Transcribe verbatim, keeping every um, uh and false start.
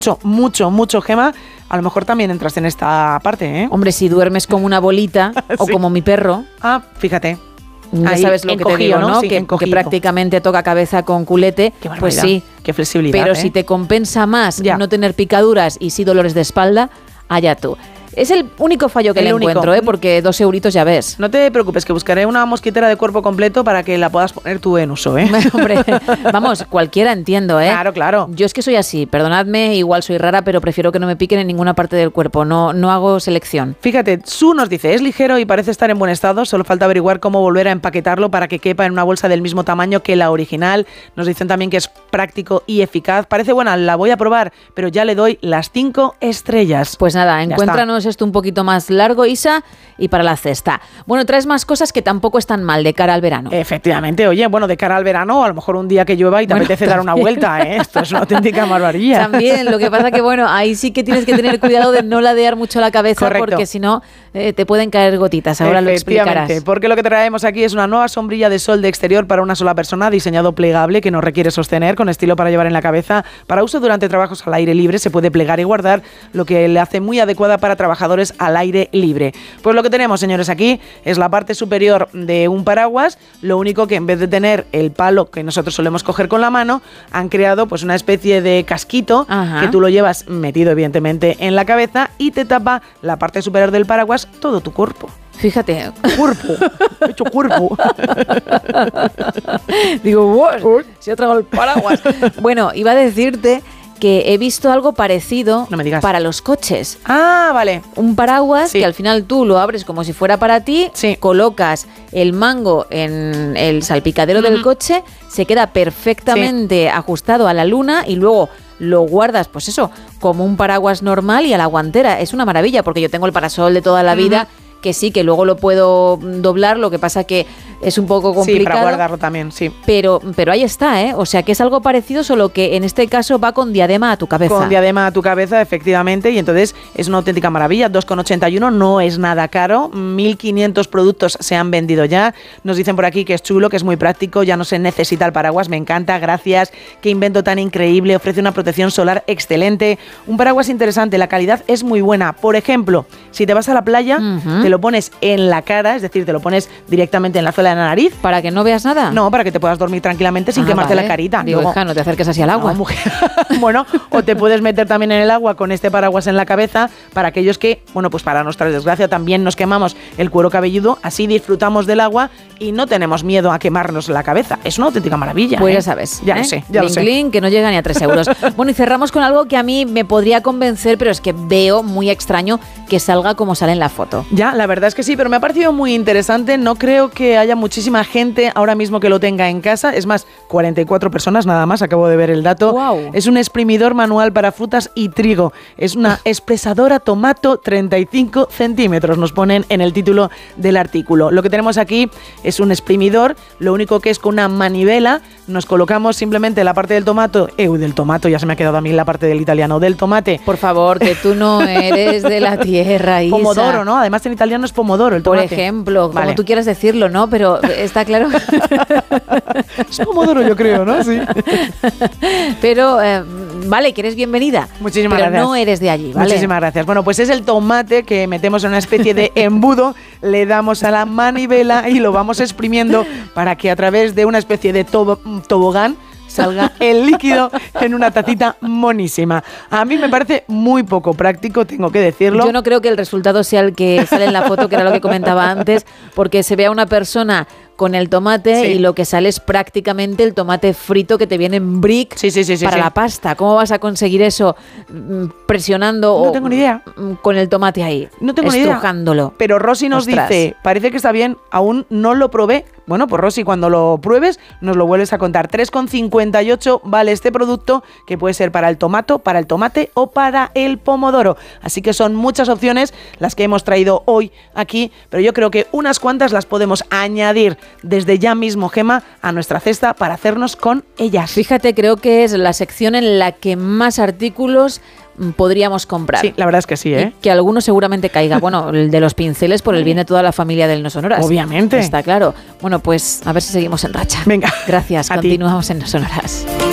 mucho, mucho, mucho, Gema, a lo mejor también entras en esta parte, ¿eh? Hombre, si duermes como una bolita sí. o como mi perro. Ah, fíjate. Ya Ahí, sabes lo que te digo, ¿no? ¿no? Sí, que, que prácticamente toca cabeza con culete. Qué pues sí. Qué flexibilidad. Pero ¿eh? si te compensa más ya. no tener picaduras y sí dolores de espalda, allá tú. Es el único fallo que el le único. encuentro, ¿eh? Porque dos euritos ya ves. No te preocupes, que buscaré una mosquitera de cuerpo completo para que la puedas poner tú en uso, ¿eh? Hombre, vamos, cualquiera entiendo, ¿eh? Claro, claro. Yo es que soy así, perdonadme, igual soy rara, pero prefiero que no me piquen en ninguna parte del cuerpo, no, no hago selección. Fíjate, Su nos dice, es ligero y parece estar en buen estado, solo falta averiguar cómo volver a empaquetarlo para que quepa en una bolsa del mismo tamaño que la original. Nos dicen también que es práctico y eficaz. Parece buena, la voy a probar, pero ya le doy las cinco estrellas. Pues nada, encuéntranos esto un poquito más largo, Isa, y para la cesta. Bueno, traes más cosas que tampoco están mal de cara al verano. Efectivamente, oye, bueno, de cara al verano, a lo mejor un día que llueva y te bueno, apetece también. dar una vuelta, ¿eh? Esto es una auténtica barbaridad. También, lo que pasa que, bueno, ahí sí que tienes que tener cuidado de no ladear mucho la cabeza. Correcto. Porque si no, eh, te pueden caer gotitas, ahora lo explicarás. Porque lo que traemos aquí es una nueva sombrilla de sol de exterior para una sola persona, diseñado plegable, que no requiere sostener, con estilo para llevar en la cabeza, para uso durante trabajos al aire libre, se puede plegar y guardar, lo que le hace muy adecuada para trabajadores al aire libre. Pues lo que tenemos, señores, aquí es la parte superior de un paraguas, lo único que en vez de tener el palo que nosotros solemos coger con la mano, han creado pues una especie de casquito. Ajá. Que tú lo llevas metido evidentemente en la cabeza y te tapa la parte superior del paraguas todo tu cuerpo. Fíjate. Cuerpo. He hecho cuerpo. Digo, wow, se ha tragado el paraguas. Bueno, iba a decirte que he visto algo parecido no me digas. Para los coches. Ah, vale. Un paraguas sí. que al final tú lo abres como si fuera para ti, sí. colocas el mango en el salpicadero uh-huh. del coche, se queda perfectamente sí. ajustado a la luna y luego lo guardas, pues eso, como un paraguas normal y a la guantera. Es una maravilla porque yo tengo el parasol de toda la uh-huh. vida, que sí, que luego lo puedo doblar, lo que pasa que es un poco complicado. Sí, para guardarlo también, sí. Pero, pero ahí está, ¿eh? O sea, que es algo parecido, solo que en este caso va con diadema a tu cabeza. Con diadema a tu cabeza, efectivamente, y entonces es una auténtica maravilla. dos con ochenta y uno, no es nada caro. mil quinientos productos se han vendido ya. Nos dicen por aquí que es chulo, que es muy práctico, ya no se necesita el paraguas, me encanta, gracias. Qué invento tan increíble, ofrece una protección solar excelente. Un paraguas interesante, la calidad es muy buena. Por ejemplo, si te vas a la playa, uh-huh. te lo pones en la cara, es decir, te lo pones directamente en la zona de la nariz. ¿Para que no veas nada? No, para que te puedas dormir tranquilamente sin ah, quemarte vale. la carita. Digo, Luego, hija, no te acerques así al agua. No, bueno, o te puedes meter también en el agua con este paraguas en la cabeza para aquellos que, bueno, pues para nuestra desgracia también nos quemamos el cuero cabelludo, así disfrutamos del agua y no tenemos miedo a quemarnos la cabeza. Es una auténtica maravilla. Pues ¿eh? ya sabes. Ya ¿eh? lo sé, ya Link, lo sé. Link, que no llega ni a tres euros. Bueno, y cerramos con algo que a mí me podría convencer, pero es que veo muy extraño que salga como sale en la foto. Ya, la verdad es que sí, pero me ha parecido muy interesante. No creo que haya muchísima gente ahora mismo que lo tenga en casa. Es más, cuarenta y cuatro personas nada más, acabo de ver el dato. Wow. Es un exprimidor manual para frutas y trigo. Es una expresadora tomato treinta y cinco centímetros, nos ponen en el título del artículo. Lo que tenemos aquí es un exprimidor, lo único que es con una manivela. Nos colocamos simplemente la parte del tomato, eh, del tomato, ya se me ha quedado a mí la parte del italiano, del tomate. Por favor, que tú no eres de la tierra, Isa. Pomodoro, ¿no? Además en italiano es pomodoro el tomate. Por ejemplo, vale. como tú quieras decirlo, ¿no? Pero está claro. Es pomodoro, yo creo, ¿no? Sí. Pero, eh, vale, que eres bienvenida. Muchísimas pero gracias. no eres de allí, ¿vale? Muchísimas gracias. Bueno, pues es el tomate que metemos en una especie de embudo, le damos a la manivela y lo vamos exprimiendo para que a través de una especie de tobo, tobogán salga el líquido en una tacita monísima. A mí me parece muy poco práctico, tengo que decirlo. Yo no creo que el resultado sea el que sale en la foto, que era lo que comentaba antes, porque se ve a una persona con el tomate sí. y lo que sale es prácticamente el tomate frito que te viene en brick sí, sí, sí, sí, para sí. la pasta. ¿Cómo vas a conseguir eso presionando no o tengo ni idea. con el tomate ahí? No tengo estrujándolo. Ni idea. Pero Rosy nos Ostras. dice, parece que está bien, aún no lo probé. Bueno, pues Rosy, cuando lo pruebes nos lo vuelves a contar. tres con cincuenta y ocho vale este producto, que puede ser para el tomato, para el tomate o para el pomodoro. Así que son muchas opciones las que hemos traído hoy aquí, pero yo creo que unas cuantas las podemos añadir desde ya mismo, Gema, a nuestra cesta para hacernos con ellas. Fíjate, creo que es la sección en la que más artículos podríamos comprar. Sí, la verdad es que sí, ¿eh? Y que alguno seguramente caiga. Bueno, el de los pinceles por el bien de toda la familia del No Sonoras. Obviamente. Está claro. Bueno, pues a ver si seguimos en racha. Venga. Gracias. Continuamos ti. En No Sonoras.